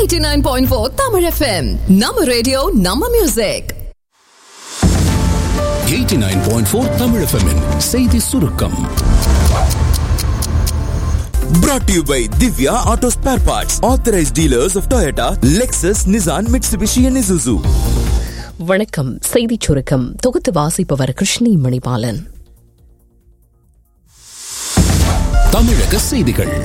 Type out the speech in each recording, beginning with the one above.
89.4 Tamil FM. Nama radio, Nama music. 89.4 Tamil FM -இன் செய்தி சுருக்கம். Brought to you by Divya Auto Spare Parts, authorized dealers of Toyota, Lexus, Nissan, Mitsubishi and Isuzu. வணக்கம். செய்திச் சுருக்கம் தொகுத்து வாசிப்பவர் கிருஷ்ணி மணிபாலன். தமிழக செய்திகள்.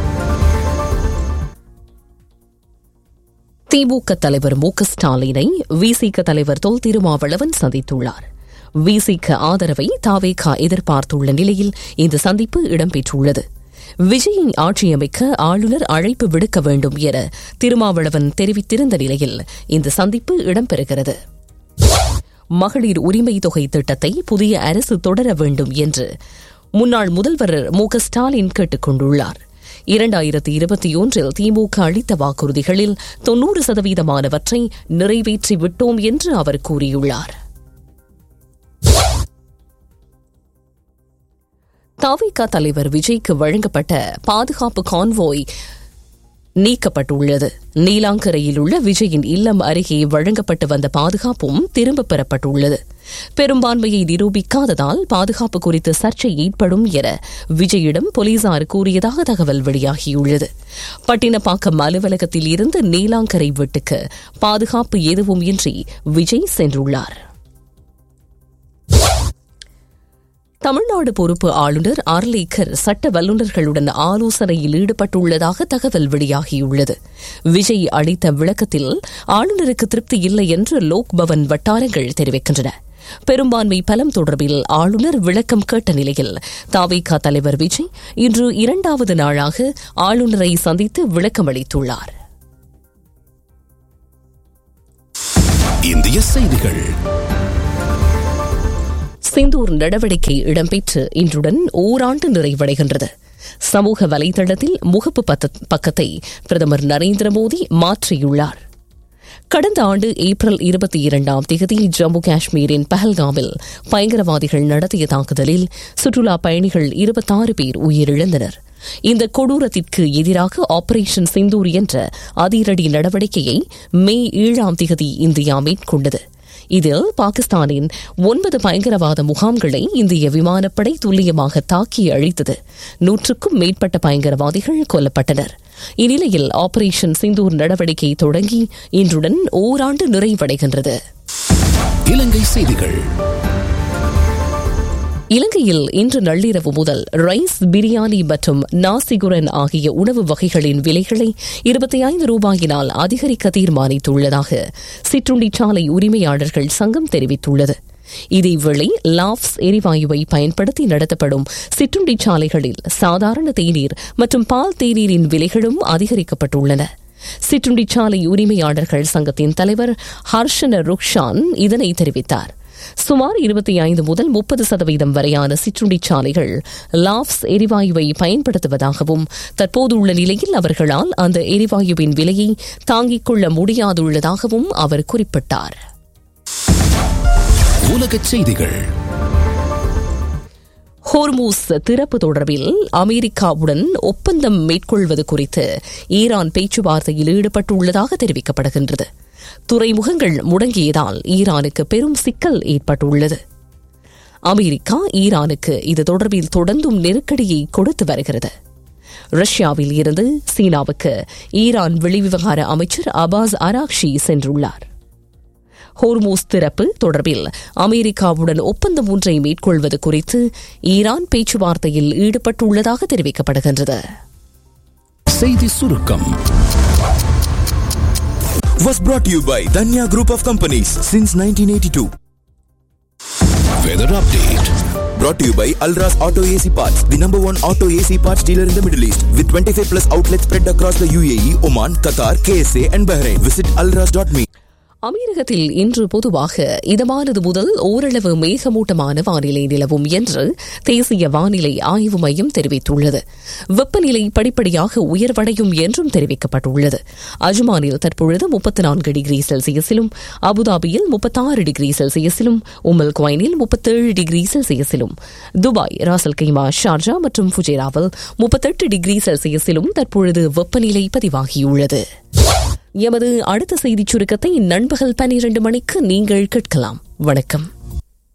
திமுக தலைவர் மு.க. ஸ்டாலினை விசிக தலைவர் தொல் திருமாவளவன் சந்தித்துள்ளார். விசிக ஆதரவை தாவேகா எதிர்பார்த்துள்ள நிலையில் இந்த சந்திப்பு இடம்பெற்றுள்ளது. விஜயை ஆட்சியமைக்க ஆளுநர் அழைப்பு விடுக்க வேண்டும் என திருமாவளவன் தெரிவித்திருந்த நிலையில் இந்த சந்திப்பு இடம்பெறுகிறது. மகளிர் உரிமை தொகை திட்டத்தை புதிய அரசு தொடர வேண்டும் என்று முன்னாள் முதல்வர் மு.க. ஸ்டாலின் கேட்டுக் கொண்டுள்ளார். 2021 திமுக அளித்த வாக்குறுதிகளில் 90% நிறைவேற்றி விட்டோம் என்று அவர் கூறியுள்ளார். தவிக தலைவர் விஜய்க்கு வழங்கப்பட்ட பாதுகாப்பு கான்வோய் நீக்கப்பட்டுள்ளது. நீலாங்கரையில் உள்ள விஜயின் இல்லம் அருகே வழங்கப்பட்டு வந்த பாதுகாப்பும் திரும்பப் பெறப்பட்டுள்ளது. பெரும்பான்மையை நிரூபிக்காததால் பாதுகாப்பு குறித்து சர்ச்சை ஏற்படும் என விஜயிடம் போலீசார் கூறியதாக தகவல் வெளியாகியுள்ளது. பட்டினப்பாக்கம் அலுவலகத்தில் இருந்து நீலாங்கரை வீட்டுக்கு பாதுகாப்பு எதுவும் இன்றி விஜய் சென்றுள்ளார். தமிழ்நாடு பொறுப்பு ஆளுநர் ஆர்லேக்கர் சட்ட வல்லுநர்களுடன் ஆலோசனையில் ஈடுபட்டுள்ளதாக தகவல் வெளியாகியுள்ளது. விஜய் அளித்த விளக்கத்தில் ஆளுநருக்கு திருப்தி இல்லை என்று லோக் பவன் வட்டாரங்கள் தெரிவிக்கின்றன. பெரும்பான்மை பலம் தொடர்பில் ஆளுநர் விளக்கம் கேட்ட நிலையில் தவிக தலைவர் விஜய் இன்று 2வது நாளாக ஆளுநரை சந்தித்து விளக்கம் அளித்துள்ளார். இந்திய செய்திகள். சிந்தூர் நடவடிக்கை இடம்பெற்று இன்றுடன் ஓராண்டு நிறைவடைகின்றது. சமூக வலைதளத்தில் முகப்பு பக்கத்தை பிரதமர் நரேந்திர மோடி மாற்றியுள்ளார். கடந்த ஆண்டு ஏப்ரல் 22 ஜம்மு காஷ்மீரின் பஹல்காமில் பயங்கரவாதிகள் நடத்திய தாக்குதலில் சுற்றுலா பயணிகள் 26 பேர் உயிரிழந்தனர். இந்த கொடூரத்திற்கு எதிராக ஆபரேஷன் சிந்தூர் என்ற அதிரடி நடவடிக்கையை மே 7 இந்தியா மேற்கொண்டது. இதில் பாகிஸ்தானின் 9 பயங்கரவாத முகாம்களை இந்திய விமானப்படை துல்லியமாக தாக்கி அழித்தது. 100க்கும் மேற்பட்ட பயங்கரவாதிகள் கொல்லப்பட்டனர். இந்நிலையில் ஆபரேஷன் சிந்தூர் நடவடிக்கை தொடங்கி இன்றுடன் ஓராண்டு நிறைவடைகின்றது. இலங்கை செய்திகள். இலங்கையில் இன்று நள்ளிரவு முதல் ரைஸ், பிரியாணி மற்றும் நாசிகுரன் ஆகிய உணவு வகைகளின் விலைகளை 25 ரூபாயினால் அதிகரிக்க தீர்மானித்துள்ளதாக சிற்றுண்டிச்சாலை உரிமையாளர்கள் சங்கம் தெரிவித்துள்ளது. இதேவேளை லாப்ஸ் எரிவாயுவை பயன்படுத்தி நடத்தப்படும் சிற்றுண்டிச்சாலைகளில் சாதாரண தேநீர் மற்றும் பால் தேநீரின் விலைகளும் அதிகரிக்கப்பட்டுள்ளன. சிற்றுண்டிச்சாலை உரிமையாளர்கள் சங்கத்தின் தலைவர் ஹர்ஷன ருக்ஷான் இதனை தெரிவித்தார். சுமார் 25 முதல் 30% வரையான சிற்றுண்டிச்சாலைகள் லாப்ஸ் எரிவாயுவை பயன்படுத்துவதாகவும் தற்போதுள்ள நிலையில் அவர்களால் அந்த எரிவாயுவின் விலையை தாங்கிக் கொள்ள முடியாதுள்ளதாகவும் அவர் குறிப்பிட்டார். உலகச் செய்திகள். ஹோர்மூஸ் திறப்பு தொடர்பில் அமெரிக்காவுடன் ஒப்பந்தம் மேற்கொள்வது குறித்து ஈரான் பேச்சுவார்த்தையில் ஈடுபட்டுள்ளதாக தெரிவிக்கப்படுகின்றது. துறைமுகங்கள் முடங்கியதால் ஈரானுக்கு பெரும் சிக்கல் ஏற்பட்டுள்ளது. அமெரிக்கா ஈரானுக்கு இது தொடர்பில் தொடர்ந்தும் நெருக்கடியை கொடுத்து வருகிறது. ரஷ்யாவில் இருந்து சீனாவுக்கு ஈரான் வெளிவிவகார அமைச்சர் அபாஸ் அராக்ஷி சென்றுள்ளார். ஹோர்மூஸ் திறப்பு தொடர்பில் அமெரிக்காவுடன் ஒப்பந்தம் ஒன்றை மேற்கொள்வது குறித்து ஈரான் பேச்சுவார்த்தையில் ஈடுபட்டுள்ளதாக தெரிவிக்கப்படுகின்றது. செய்தி சுருக்கம் Was brought to you by Danya Group of Companies since 1982. Weather update. Brought to you by Alras Auto AC Parts, the #1 auto AC parts dealer in the Middle East, with 25 plus outlets spread across the UAE, Oman, Qatar, KSA and Bahrain. Visit alras.me. அமீரகத்தில் இன்று பொதுவாக இதமானது முதல் ஓரளவு மேகமூட்டமான வானிலை நிலவும் என்று தேசிய வானிலை ஆய்வு மையம் தெரிவித்துள்ளது. வெப்பநிலை படிப்படியாக உயர்வடையும் என்றும் தெரிவிக்கப்பட்டுள்ளது. அஜ்மானில் தற்பொழுது 34 டிகிரி செல்சியஸிலும், அபுதாபியில் 36 டிகிரி செல்சியஸிலும், உம்முல் குவைனில் 37 டிகிரி செல்சியஸிலும், துபாய், ராசல் கைமா, ஷார்ஜா மற்றும் ஃபுஜேராவில் 38 டிகிரி செல்சியஸிலும் தற்பொழுது வெப்பநிலை பதிவாகியுள்ளது. எமது அடுத்த செய்திச் சுருக்கத்தை நண்பகல் 12 மணிக்கு நீங்கள் கேட்கலாம். வணக்கம்.